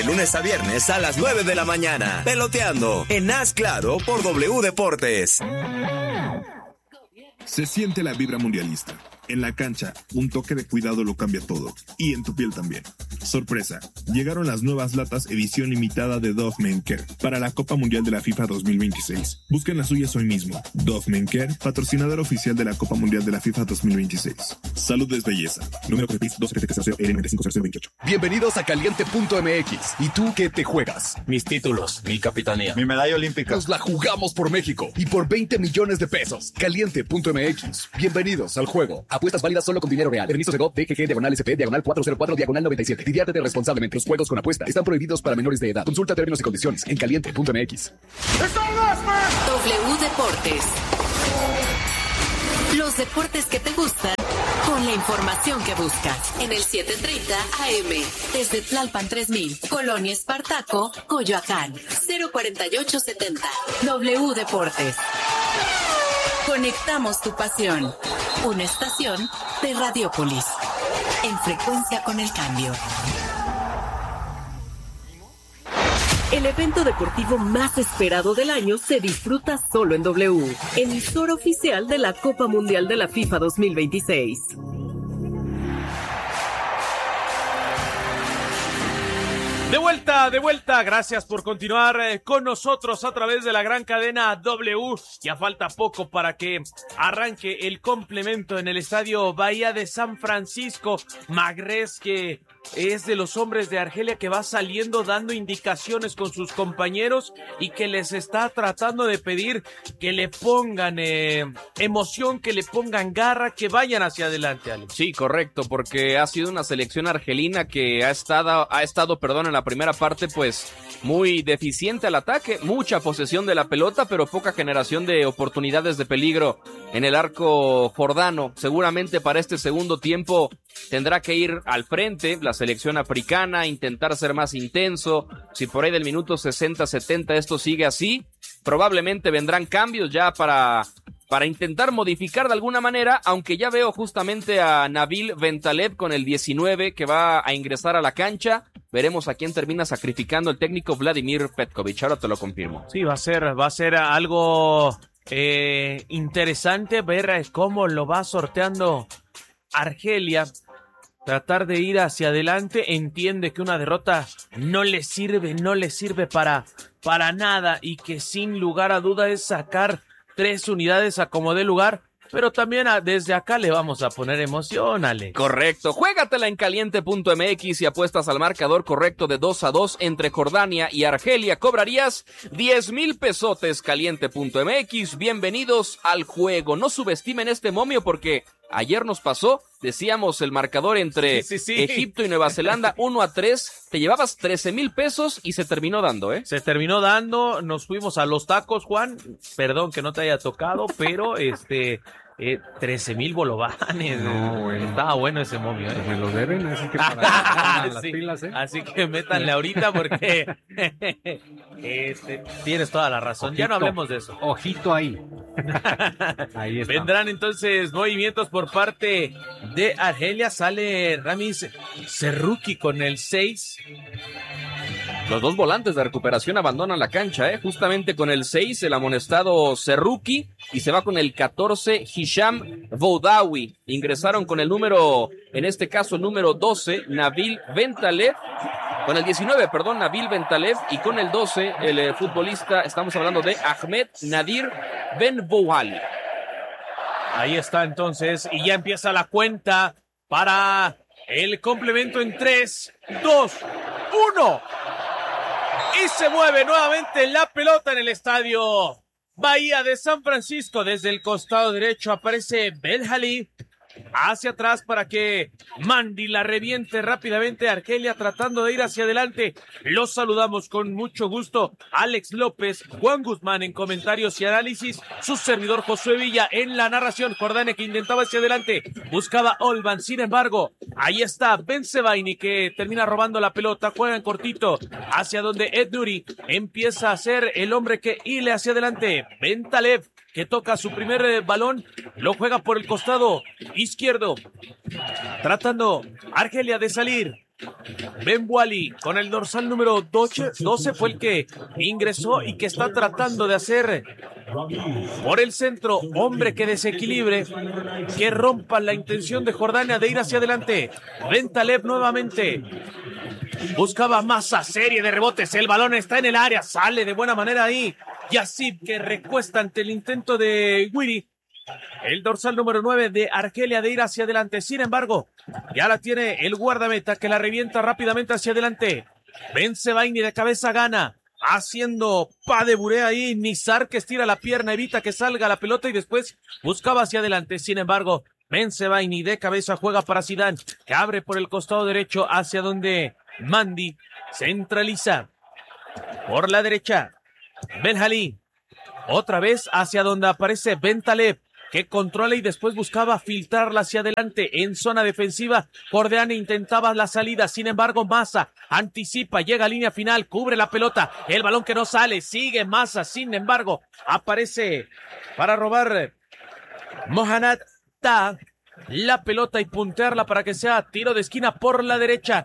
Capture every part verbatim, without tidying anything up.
De lunes a viernes a las nueve de la mañana. Peloteando en Haz Claro por W Deportes. Se siente la vibra mundialista. En la cancha, un toque de cuidado lo cambia todo. Y en tu piel también. Sorpresa, llegaron las nuevas latas edición limitada de Dove Men Care para la Copa Mundial de la FIFA dos mil veintiséis. Busquen las suyas hoy mismo. Dove Men Care, patrocinador oficial de la Copa Mundial de la FIFA dos mil veintiséis. Salud es belleza. Número de dos siete cero L nueve cinco cero veintiocho. Bienvenidos a Caliente punto M X. ¿Y tú qué te juegas? Mis títulos, mi capitanía, mi medalla olímpica. Nos la jugamos por México y por veinte millones de pesos. Caliente punto M X. Bienvenidos al juego. Apuestas válidas solo con dinero real. Permiso Segov, D G G, diagonal S P, diagonal cuatro cero cuatro, diagonal noventa y siete. Diviértete responsablemente. Los juegos con apuesta están prohibidos para menores de edad. Consulta términos y condiciones en caliente punto M X. W Deportes. Los deportes que te gustan con la información que buscas. En el setecientos treinta A M. Desde Tlalpan tres mil. Colonia Espartaco, Coyoacán. cero cuarenta y ocho setenta. W Deportes. Conectamos tu pasión. Una estación de Radiopolis. En frecuencia con el cambio. El evento deportivo más esperado del año se disfruta solo en W, emisora oficial de la Copa Mundial de la FIFA dos mil veintiséis. De vuelta, de vuelta, gracias por continuar eh, con nosotros a través de la gran cadena W. Ya falta poco para que arranque el complemento en el estadio Bahía de San Francisco. Magrez, que es de los hombres de Argelia, que va saliendo dando indicaciones con sus compañeros y que les está tratando de pedir que le pongan eh, emoción, que le pongan garra, que vayan hacia adelante, Alex. Sí, correcto, porque ha sido una selección argelina que ha estado, ha estado, perdón, en la primera parte, pues, muy deficiente al ataque, mucha posesión de la pelota, pero poca generación de oportunidades de peligro en el arco jordano. Seguramente para este segundo tiempo tendrá que ir al frente la selección africana, intentar ser más intenso. Si por ahí del minuto sesenta setenta esto sigue así, probablemente vendrán cambios ya para... para intentar modificar de alguna manera, aunque ya veo justamente a Nabil Bentaleb con el diecinueve que va a ingresar a la cancha. Veremos a quién termina sacrificando el técnico Vladimir Petkovic, ahora te lo confirmo. Sí, va a ser, va a ser algo eh, interesante ver cómo lo va sorteando Argelia. Tratar de ir hacia adelante, entiende que una derrota no le sirve, no le sirve para, para nada, y que sin lugar a duda es sacar tres unidades a como dé lugar, pero también a, desde acá le vamos a poner emoción, Alex. Correcto, juégatela en caliente punto M X y apuestas al marcador correcto de dos a dos entre Jordania y Argelia. Cobrarías diez mil pesotes. Caliente punto M X, bienvenidos al juego. No subestimen este momio porque ayer nos pasó, decíamos el marcador entre sí, sí, sí. Egipto y Nueva Zelanda uno a tres, te llevabas trece mil pesos y se terminó dando, ¿eh? Se terminó dando, nos fuimos a los tacos, Juan, perdón que no te haya tocado, pero este... Eh, trece mil bolovanes. No, bueno. Estaba bueno ese momio, ¿eh? Me lo deben, así que para las sí, pilas, ¿eh? Así que métanle ahorita porque este, tienes toda la razón. Ojito, ya no hablemos de eso. Ojito ahí. Ahí está. Vendrán entonces movimientos por parte de Argelia. Sale Ramis Serruki con el seis. Los dos volantes de recuperación abandonan la cancha, ¿eh? Justamente con el seis, el amonestado Serruki, y se va con el catorce, Hisham Boudaoui. Ingresaron con el número, en este caso el número doce, Nabil Bentaleb. Con el diecinueve, perdón, Nabil Bentaleb, y con el doce, el eh, futbolista, estamos hablando de Ahmed Nadir Ben Bouali. Ahí está entonces, y ya empieza la cuenta para el complemento en tres, dos, uno. Y se mueve nuevamente la pelota en el estadio Bahía de San Francisco. Desde el costado derecho aparece Belhali. Hacia atrás para que Mandy la reviente rápidamente. Argelia tratando de ir hacia adelante. Los saludamos con mucho gusto. Alex López, Juan Guzmán en comentarios y análisis. Su servidor Josué Villa en la narración. Jordania que intentaba hacia adelante. Buscaba Olban. Sin embargo, ahí está Ben Sebaini que termina robando la pelota. Juega en cortito hacia donde Ed Nuri empieza a ser el hombre que hile hacia adelante. Bentaleb, que toca su primer eh, balón, lo juega por el costado izquierdo, tratando Argelia de salir, Ben Wally con el dorsal número doce fue el que ingresó y que está tratando de hacer por el centro, hombre que desequilibre, que rompa la intención de Jordania de ir hacia adelante. Bentaleb nuevamente buscaba Massa, serie de rebotes, el balón está en el área, sale de buena manera ahí. Yassib que recuesta ante el intento de Guiri, el dorsal número nueve de Argelia, de ir hacia adelante. Sin embargo, ya la tiene el guardameta que la revienta rápidamente hacia adelante. Bensebaini de cabeza gana, haciendo pa de buré ahí. Nizar que estira la pierna, evita que salga la pelota y después buscaba hacia adelante. Sin embargo, Bensebaini de cabeza juega para Zidane, que abre por el costado derecho hacia donde Mandi centraliza. Por la derecha, Benjalí, otra vez hacia donde aparece Bentaleb, que controla y después buscaba filtrarla hacia adelante en zona defensiva. Jordania intentaba la salida, sin embargo Massa anticipa, llega a línea final, cubre la pelota, el balón que no sale, sigue Massa, sin embargo aparece para robar Mohanad Ta la pelota y puntearla para que sea tiro de esquina por la derecha.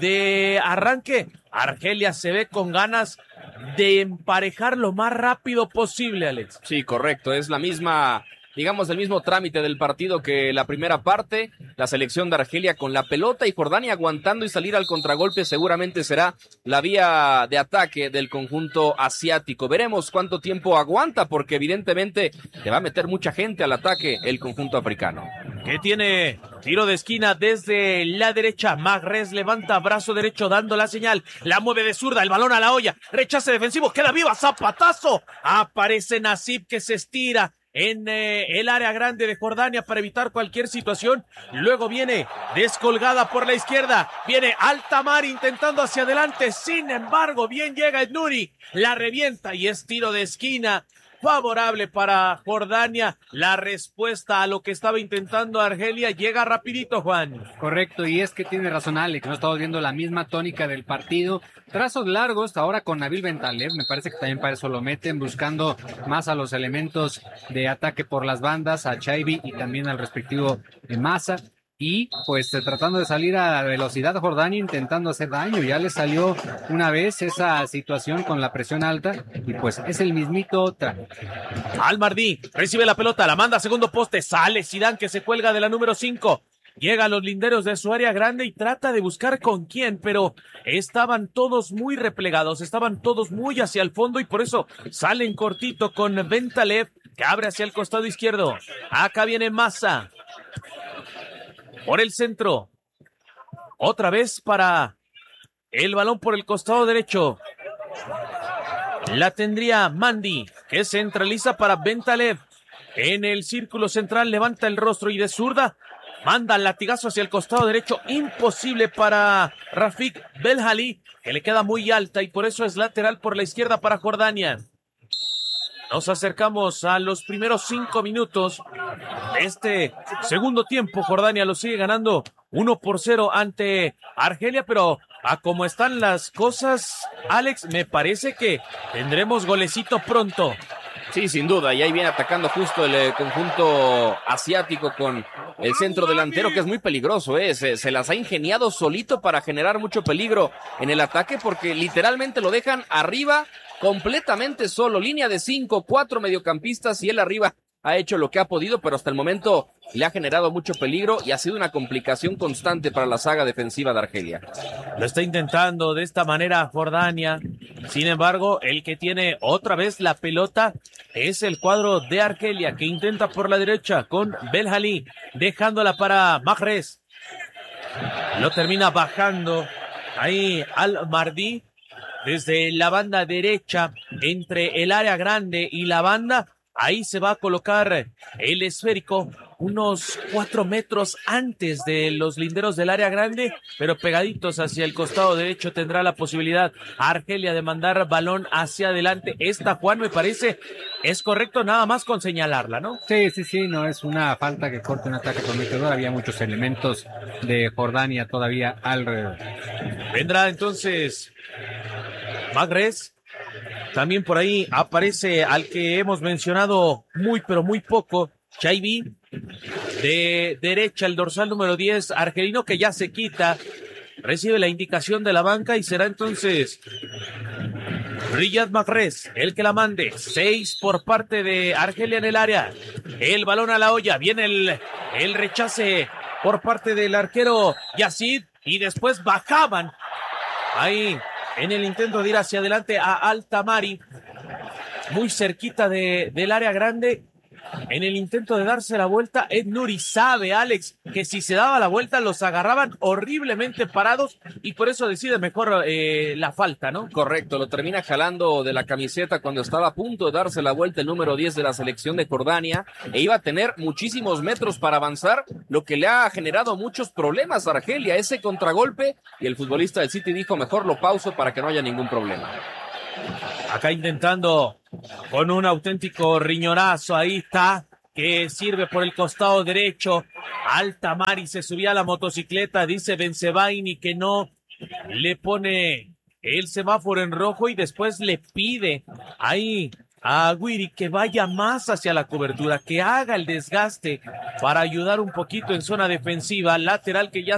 De arranque, Argelia se ve con ganas de emparejar lo más rápido posible, Alex. Sí, correcto, es la misma, digamos, el mismo trámite del partido que la primera parte. La selección de Argelia con la pelota y Jordania aguantando y salir al contragolpe seguramente será la vía de ataque del conjunto asiático. Veremos cuánto tiempo aguanta, porque evidentemente le va a meter mucha gente al ataque el conjunto africano. Que tiene tiro de esquina desde la derecha. Mahrez levanta brazo derecho dando la señal. La mueve de zurda, el balón a la olla. Rechace defensivo, queda viva, zapatazo. Aparece Nassib que se estira en eh, el área grande de Jordania para evitar cualquier situación. Luego viene descolgada por la izquierda. Viene Altamar intentando hacia adelante. Sin embargo, bien llega Ednuri. La revienta y es tiro de esquina favorable para Jordania. La respuesta a lo que estaba intentando Argelia llega rapidito, Juan. Correcto, y es que tiene razón Alex, no estamos viendo la misma tónica del partido. Trazos largos ahora con Nabil Bentaleb, me parece que también para eso lo meten, buscando más a los elementos de ataque por las bandas, a Chaibi y también al respectivo Massa. Y pues tratando de salir a la velocidad Jordania, intentando hacer daño. Ya le salió una vez esa situación con la presión alta y pues es el mismito otra. Al-Mardi recibe la pelota, la manda a segundo poste, sale Zidane que se cuelga de la número cinco. Llega a los linderos de su área grande y trata de buscar con quién, pero estaban todos muy replegados, estaban todos muy hacia el fondo y por eso salen cortito con Bentaleb, que abre hacia el costado izquierdo. Acá viene Massa por el centro, otra vez para el balón por el costado derecho. La tendría Mandi, que centraliza para Bentaleb. En el círculo central levanta el rostro y de zurda manda el latigazo hacia el costado derecho. Imposible para Rafik Belhali, que le queda muy alta y por eso es lateral por la izquierda para Jordania. Nos acercamos a los primeros cinco minutos de este segundo tiempo. Jordania lo sigue ganando uno por cero ante Argelia, pero a como están las cosas, Alex, me parece que tendremos golecito pronto. Sí, sin duda, y ahí viene atacando justo el eh, conjunto asiático con el centro delantero, que es muy peligroso, ¿eh? se, se las ha ingeniado solito para generar mucho peligro en el ataque, porque literalmente lo dejan arriba completamente solo, línea de cinco, cuatro mediocampistas y él arriba ha hecho lo que ha podido, pero hasta el momento le ha generado mucho peligro y ha sido una complicación constante para la saga defensiva de Argelia. Lo está intentando de esta manera Jordania, sin embargo, el que tiene otra vez la pelota es el cuadro de Argelia, que intenta por la derecha con Belhali, dejándola para Mahrez. Lo termina bajando ahí Al-Mardi desde la banda derecha, entre el área grande y la banda. Ahí se va a colocar el esférico unos cuatro metros antes de los linderos del área grande, pero pegaditos hacia el costado derecho. Tendrá la posibilidad Argelia de mandar balón hacia adelante. Esta, Juan, me parece, es correcto nada más con señalarla, ¿no? Sí, sí, sí, no es una falta que corte un ataque prometedor. Había muchos elementos de Jordania todavía alrededor. Vendrá entonces Mahrez. También por ahí aparece al que hemos mencionado muy pero muy poco, Chaibi, de derecha, el dorsal número diez argelino, que ya se quita recibe la indicación de la banca y será entonces Riyad Mahrez el que la mande. Seis por parte de Argelia en el área. El balón a la olla. Viene el, el rechace por parte del arquero Yacid y después bajaban ahí en el intento de ir hacia adelante a Altamari, muy cerquita de, del área grande. En el intento de darse la vuelta, Ed Nuri sabe, Alex, que si se daba la vuelta los agarraban horriblemente parados y por eso decide mejor eh, la falta, ¿no? Correcto, lo termina jalando de la camiseta cuando estaba a punto de darse la vuelta el número diez de la selección de Jordania e iba a tener muchísimos metros para avanzar, lo que le ha generado muchos problemas a Argelia, ese contragolpe, y el futbolista del City dijo mejor lo pauso para que no haya ningún problema. Acá intentando con un auténtico riñonazo, ahí está, que sirve por el costado derecho. Altamari se subía a la motocicleta, dice Bensebaini que no, le pone el semáforo en rojo y después le pide ahí a Guiri que vaya más hacia la cobertura, que haga el desgaste para ayudar un poquito en zona defensiva, lateral que ya